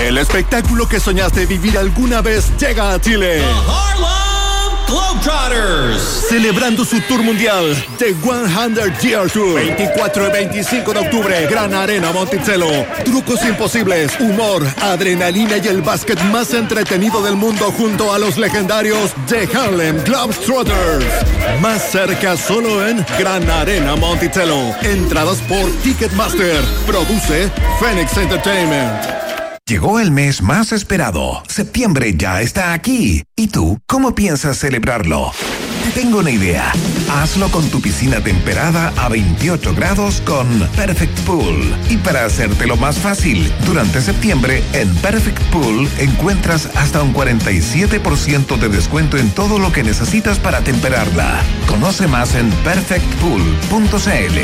El espectáculo que soñaste vivir alguna vez llega a Chile. The Harlem Globetrotters. Celebrando su tour mundial, The 100 Year Tour. 24 y 25 de octubre, Gran Arena Monticello. Trucos imposibles, humor, adrenalina y el básquet más entretenido del mundo junto a los legendarios The Harlem Globetrotters. Más cerca solo en Gran Arena Monticello. Entradas por Ticketmaster. Produce Phoenix Entertainment. Llegó el mes más esperado. Septiembre ya está aquí. ¿Y tú, cómo piensas celebrarlo? Te tengo una idea. Hazlo con tu piscina temperada a 28 grados con Perfect Pool. Y para hacértelo más fácil, durante septiembre en Perfect Pool encuentras hasta un 47% de descuento en todo lo que necesitas para temperarla. Conoce más en perfectpool.cl.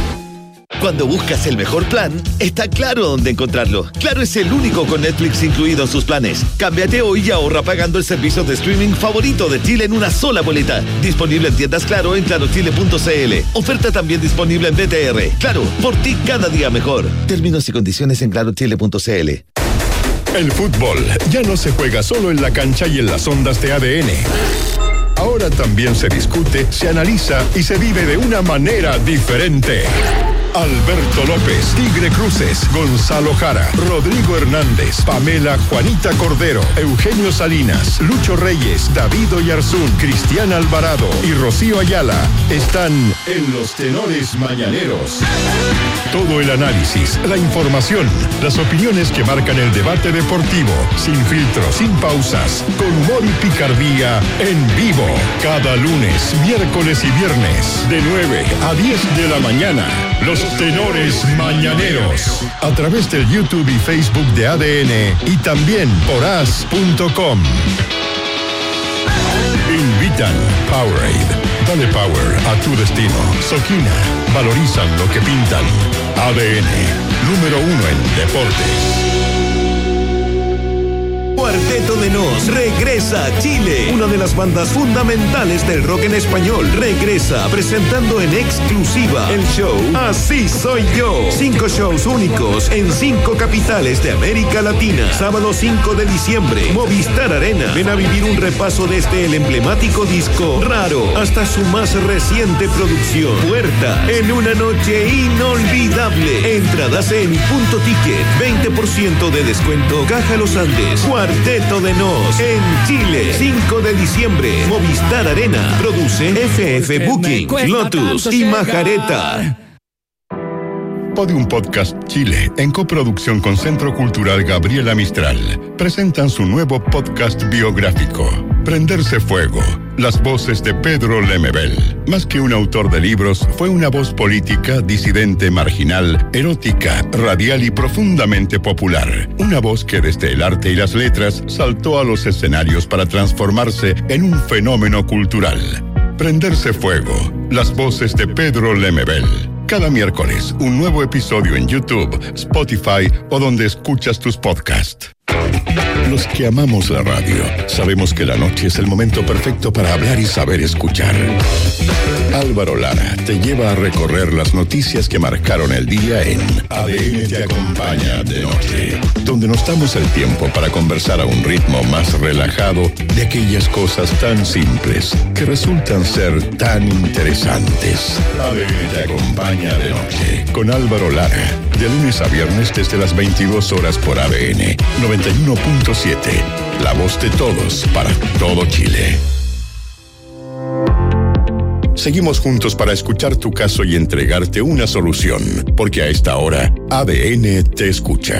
Cuando buscas el mejor plan, está Claro dónde encontrarlo. Claro es el único con Netflix incluido en sus planes. Cámbiate hoy y ahorra pagando el servicio de streaming favorito de Chile en una sola boleta. Disponible en tiendas Claro en clarochile.cl. Oferta también disponible en BTR. Claro, por ti cada día mejor. Términos y condiciones en clarochile.cl. El fútbol ya no se juega solo en la cancha y en las ondas de ADN. Ahora también se discute, se analiza y se vive de una manera diferente. Alberto López, Tigre Cruces, Gonzalo Jara, Rodrigo Hernández, Pamela Juanita Cordero, Eugenio Salinas, Lucho Reyes, David Oyarzún, Cristian Alvarado y Rocío Ayala están en los Tenores Mañaneros. Todo el análisis, la información, las opiniones que marcan el debate deportivo, sin filtros, sin pausas, con humor y picardía, en vivo. Cada lunes, miércoles y viernes, de 9 a 10 de la mañana. Los Tenores Mañaneros, a través del YouTube y Facebook de ADN y también por as.com. Invitan Powerade. Dale power a tu destino. Soquina. Valorizan lo que pintan. ADN. Número 1 en deportes. Cuarteto de Nos regresa a Chile. Una de las bandas fundamentales del rock en español regresa presentando en exclusiva el show Así Soy Yo. 5 shows únicos en 5 capitales de América Latina. Sábado 5 de diciembre, Movistar Arena. Ven a vivir un repaso desde el emblemático disco Raro hasta su más reciente producción Puerta, en una noche inolvidable. Entradas en Punto Ticket. 20% de descuento. Caja Los Andes. Cuarteto de Nos en Chile, 5 de diciembre, Movistar Arena. Produce FF Booking, Lotus y Majareta. Podium Podcast Chile, en coproducción con Centro Cultural Gabriela Mistral, presentan su nuevo podcast biográfico, Prenderse Fuego, las voces de Pedro Lemebel. Más que un autor de libros, fue una voz política, disidente, marginal, erótica, radial y profundamente popular. Una voz que desde el arte y las letras saltó a los escenarios para transformarse en un fenómeno cultural. Prenderse Fuego, las voces de Pedro Lemebel. Cada miércoles, un nuevo episodio en YouTube, Spotify o donde escuchas tus podcasts. Los que amamos la radio, sabemos que la noche es el momento perfecto para hablar y saber escuchar. Álvaro Lara te lleva a recorrer las noticias que marcaron el día en ADN Te Acompaña de Noche, donde nos damos el tiempo para conversar a un ritmo más relajado de aquellas cosas tan simples que resultan ser tan interesantes. ADN Te Acompaña de Noche con Álvaro Lara, de lunes a viernes desde las 22 horas por ADN 91.7, la voz de todos para todo Chile. Seguimos juntos para escuchar tu caso y entregarte una solución, porque a esta hora ADN te escucha.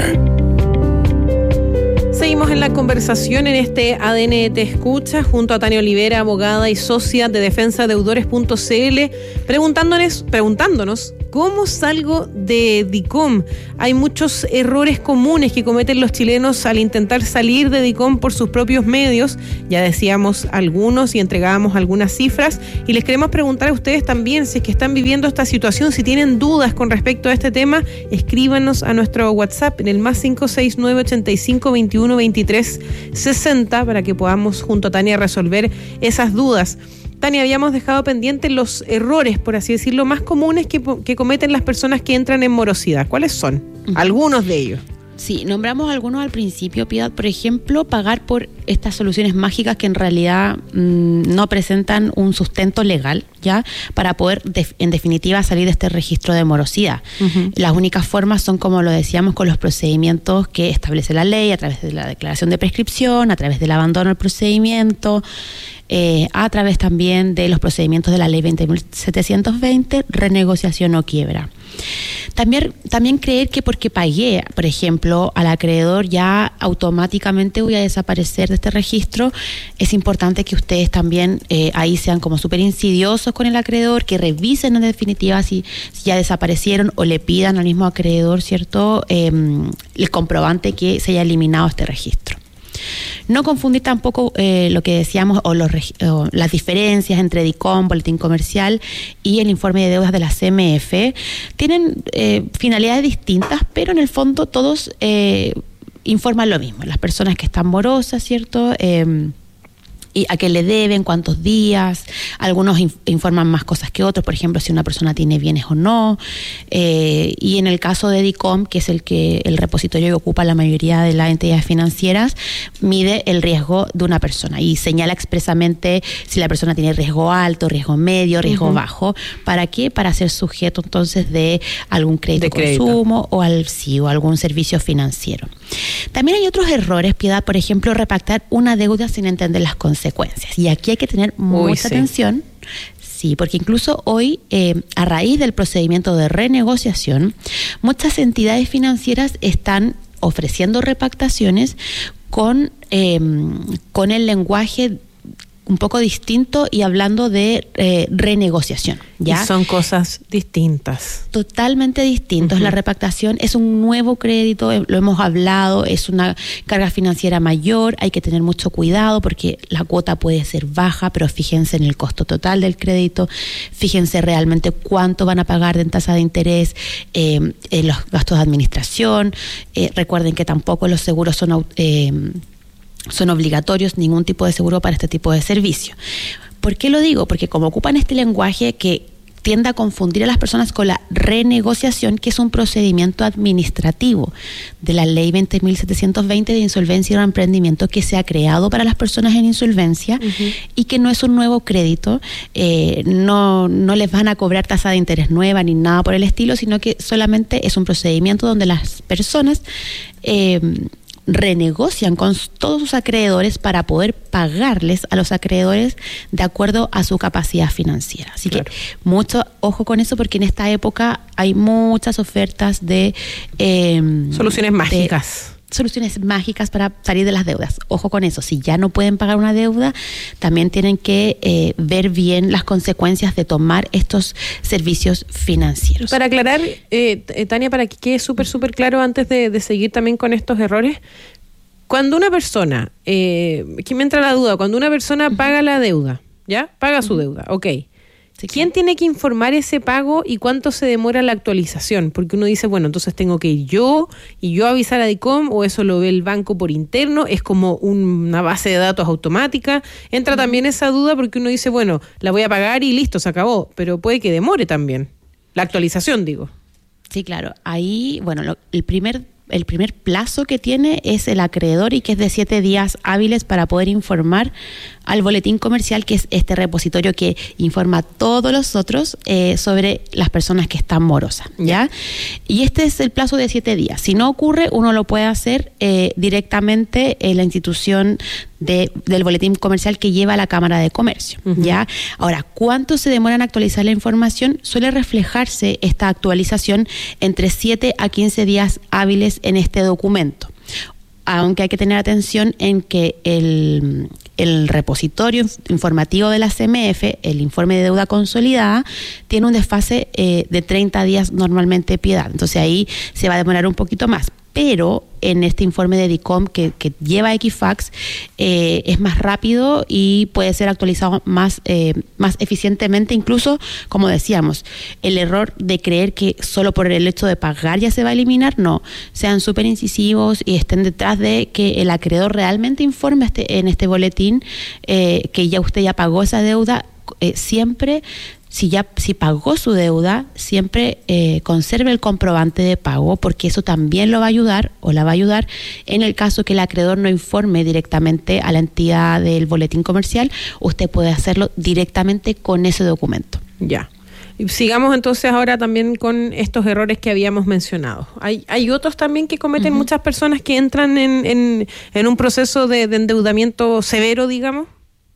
Seguimos en la conversación en este ADN Te Escucha junto a Tania Olivera, abogada y socia de defensadeudores.cl, preguntándonos ¿cómo salgo de DICOM? Hay muchos errores comunes que cometen los chilenos al intentar salir de DICOM por sus propios medios. Ya decíamos algunos y entregábamos algunas cifras y les queremos preguntar a ustedes también si es que están viviendo esta situación, si tienen dudas con respecto a este tema, escríbanos a nuestro WhatsApp en el más 569 85 21 23 60 para que podamos junto a Tania resolver esas dudas. Tania, habíamos dejado pendientes los errores, por así decirlo, más comunes que cometen las personas que entran en morosidad. ¿Cuáles son? Algunos de ellos. Sí, nombramos algunos al principio, Piedad. Por ejemplo, pagar por estas soluciones mágicas que en realidad no presentan un sustento legal, ¿ya? Para poder, en definitiva, salir de este registro de morosidad. Uh-huh. Las únicas formas son, como lo decíamos, con los procedimientos que establece la ley, a través de la declaración de prescripción, a través del abandono del procedimiento, a través también de los procedimientos de la ley 20.720, renegociación o quiebra. También creer que porque pagué, por ejemplo, al acreedor ya automáticamente voy a desaparecer de este registro. Es importante que ustedes también ahí sean como súper insidiosos con el acreedor, que revisen en definitiva si ya desaparecieron o le pidan al mismo acreedor, ¿cierto?, el comprobante que se haya eliminado este registro. No confundir tampoco lo que decíamos o las diferencias entre DICOM, Boletín Comercial y el informe de deudas de la CMF. Tienen finalidades distintas, pero en el fondo todos informan lo mismo. Las personas que están morosas, ¿cierto?, y a qué le deben, cuántos días. Algunos informan más cosas que otros, por ejemplo, si una persona tiene bienes o no. Y en el caso de DICOM, que es el repositorio que ocupa la mayoría de las entidades financieras, mide el riesgo de una persona y señala expresamente si la persona tiene riesgo alto, riesgo medio, riesgo bajo. ¿Para qué? Para ser sujeto entonces de algún crédito de consumo o algún servicio financiero. También hay otros errores, Piedad, por ejemplo, repactar una deuda sin entender las consecuencias. Y aquí hay que tener mucha atención. Sí, porque incluso hoy, a raíz del procedimiento de renegociación, muchas entidades financieras están ofreciendo repactaciones con el lenguaje un poco distinto y hablando de renegociación, ¿ya? Y son cosas distintas. Totalmente distintos. La repactación es un nuevo crédito, lo hemos hablado, es una carga financiera mayor, hay que tener mucho cuidado porque la cuota puede ser baja, pero fíjense en el costo total del crédito, fíjense realmente cuánto van a pagar de tasa de interés, los gastos de administración. Recuerden que tampoco los seguros son obligatorios, ningún tipo de seguro para este tipo de servicio. ¿Por qué lo digo? Porque como ocupan este lenguaje que tiende a confundir a las personas con la renegociación, que es un procedimiento administrativo de la ley 20.720 de insolvencia y reemprendimiento que se ha creado para las personas en insolvencia y que no es un nuevo crédito, no les van a cobrar tasa de interés nueva ni nada por el estilo, sino que solamente es un procedimiento donde las personas renegocian con todos sus acreedores para poder pagarles a los acreedores de acuerdo a su capacidad financiera. Así que mucho ojo con eso, porque en esta época hay muchas ofertas de soluciones mágicas. Soluciones mágicas para salir de las deudas. Ojo con eso. Si ya no pueden pagar una deuda, también tienen que ver bien las consecuencias de tomar estos servicios financieros. Para aclarar, Tania, para que quede súper claro antes de seguir también con estos errores, cuando una persona, aquí me entra la duda, cuando una persona paga la deuda, ¿ya? Paga su deuda, ok. Sí, ¿quién tiene que informar ese pago y cuánto se demora la actualización? Porque uno dice, bueno, entonces tengo que ir yo avisar a DICOM, o eso lo ve el banco por interno, es como una base de datos automática. Entra también esa duda porque uno dice, bueno, la voy a pagar y listo, se acabó, pero puede que demore también la actualización, digo. Sí, claro. Ahí, bueno, el primer plazo que tiene es el acreedor y que es de 7 días hábiles para poder informar al Boletín Comercial, que es este repositorio que informa a todos los otros sobre las personas que están morosas, ¿ya? Y este es el plazo de 7 días. Si no ocurre, uno lo puede hacer directamente en la institución del Boletín Comercial que lleva a la Cámara de Comercio, ¿ya? Ahora, ¿cuánto se demora en actualizar la información? Suele reflejarse esta actualización entre 7 a 15 días hábiles en este documento. Aunque hay que tener atención en que el repositorio informativo de la CMF, el informe de deuda consolidada, tiene un desfase de 30 días normalmente, Piedad. Entonces ahí se va a demorar un poquito más. Pero en este informe de DICOM que lleva Equifax es más rápido y puede ser actualizado más eficientemente. Incluso, como decíamos, el error de creer que solo por el hecho de pagar ya se va a eliminar, no. Sean súper incisivos y estén detrás de que el acreedor realmente informe en este boletín que usted ya pagó esa deuda, siempre si pagó su deuda, siempre conserve el comprobante de pago, porque eso también lo va a ayudar o la va a ayudar en el caso que el acreedor no informe directamente a la entidad del boletín comercial. Usted puede hacerlo directamente con ese documento. Ya. Y sigamos entonces ahora también con estos errores que habíamos mencionado. Hay otros también que cometen muchas personas que entran en un proceso de endeudamiento severo, digamos.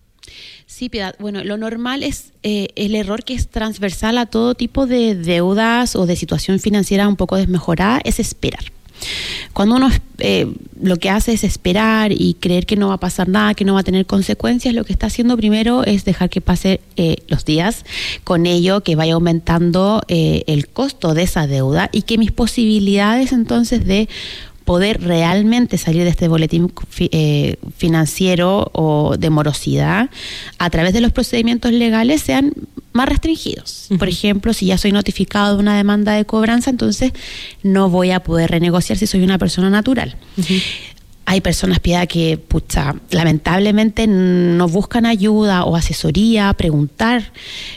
Sí, Piedad. Bueno, lo normal es el error que es transversal a todo tipo de deudas o de situación financiera un poco desmejorada, es esperar. Cuando uno lo que hace es esperar y creer que no va a pasar nada, que no va a tener consecuencias, lo que está haciendo primero es dejar que pase los días, con ello que vaya aumentando el costo de esa deuda y que mis posibilidades entonces de poder realmente salir de este boletín financiero o de morosidad a través de los procedimientos legales sean más restringidos. Por ejemplo, si ya soy notificado de una demanda de cobranza, entonces no voy a poder renegociar si soy una persona natural. Hay personas, Piedad, que lamentablemente no buscan ayuda o asesoría, preguntar,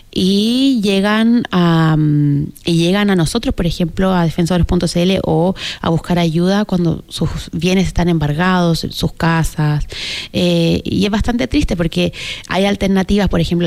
y llegan a nosotros, por ejemplo, a defensores.cl, o a buscar ayuda cuando sus bienes están embargados, sus casas, y es bastante triste porque hay alternativas, por ejemplo,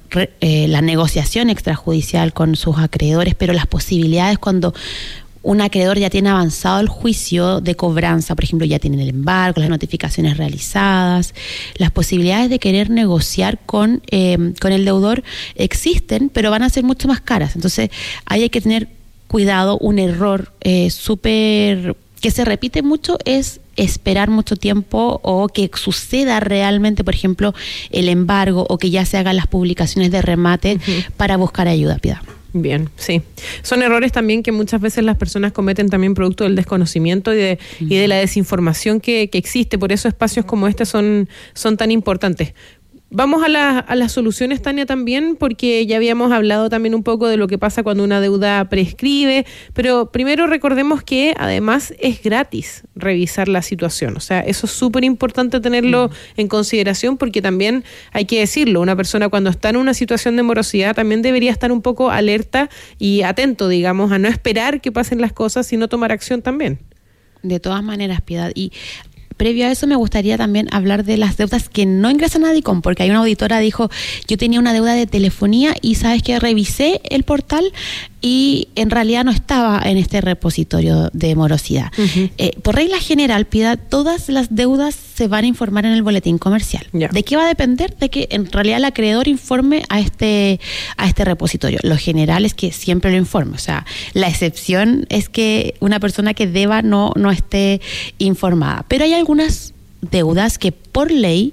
la negociación extrajudicial con sus acreedores, pero las posibilidades cuando un acreedor ya tiene avanzado el juicio de cobranza, por ejemplo, ya tienen el embargo, las notificaciones realizadas, las posibilidades de querer negociar con el deudor existen, pero van a ser mucho más caras. Entonces, ahí hay que tener cuidado. Un error súper que se repite mucho es esperar mucho tiempo o que suceda realmente, por ejemplo, el embargo, o que ya se hagan las publicaciones de remate para buscar ayuda, Piedad. Bien, sí. Son errores también que muchas veces las personas cometen también producto del desconocimiento y de la desinformación que existe. Por eso espacios como este son tan importantes. Vamos a las soluciones, Tania, también, porque ya habíamos hablado también un poco de lo que pasa cuando una deuda prescribe, pero primero recordemos que además es gratis revisar la situación. O sea, eso es súper importante tenerlo en consideración, porque también hay que decirlo, una persona cuando está en una situación de morosidad también debería estar un poco alerta y atento, digamos, a no esperar que pasen las cosas, sino tomar acción también. De todas maneras, Piedad, y previo a eso me gustaría también hablar de las deudas que no ingresan a DICOM, porque hay una auditora dijo, yo tenía una deuda de telefonía y sabes que revisé el portal y en realidad no estaba en este repositorio de morosidad. Por regla general, Piedad, todas las deudas se van a informar en el boletín comercial. ¿De qué va a depender? De que en realidad el acreedor informe a este repositorio. Lo general es que siempre lo informe. O sea, la excepción es que una persona que deba no esté informada. Pero hay algunas deudas que por ley,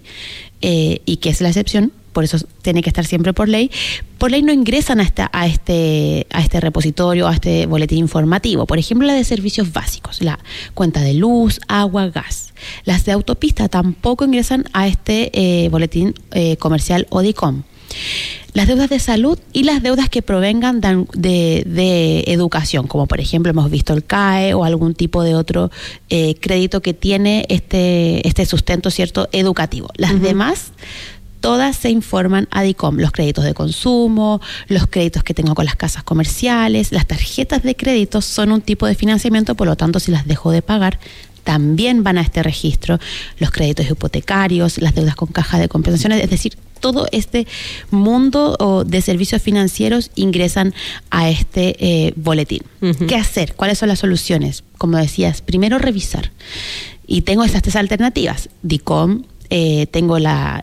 y que es la excepción, por eso tiene que estar siempre por ley no ingresan a este repositorio, a este boletín informativo. Por ejemplo, la de servicios básicos, la cuenta de luz, agua, gas. Las de autopista tampoco ingresan a este boletín comercial o DICOM. Las deudas de salud y las deudas que provengan de educación, como por ejemplo hemos visto el CAE o algún tipo de otro crédito que tiene este sustento, ¿cierto?, educativo. Las demás todas se informan a DICOM. Los créditos de consumo, los créditos que tengo con las casas comerciales, las tarjetas de crédito son un tipo de financiamiento, por lo tanto, si las dejo de pagar, también van a este registro. Los créditos hipotecarios, las deudas con caja de compensaciones, es decir, todo este mundo de servicios financieros ingresan a este boletín. ¿Qué hacer? ¿Cuáles son las soluciones? Como decías, primero revisar. Y tengo estas tres alternativas. DICOM, tengo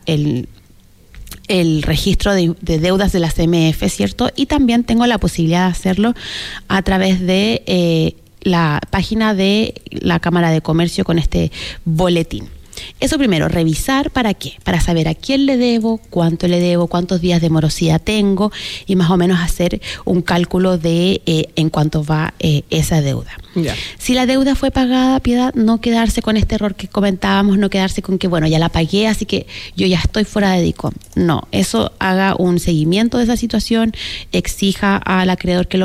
el registro de deudas de la CMF, ¿cierto? Y también tengo la posibilidad de hacerlo a través de la página de la Cámara de Comercio con este boletín. Eso primero, revisar, ¿para qué? Para saber a quién le debo, cuántos días de morosidad tengo y más o menos hacer un cálculo de en cuánto va esa deuda. Si la deuda fue pagada, Piedad, no quedarse con este error que comentábamos, no quedarse con que, bueno, ya la pagué, así que yo ya estoy fuera de DICOM. No, eso haga un seguimiento de esa situación, exija al acreedor que lo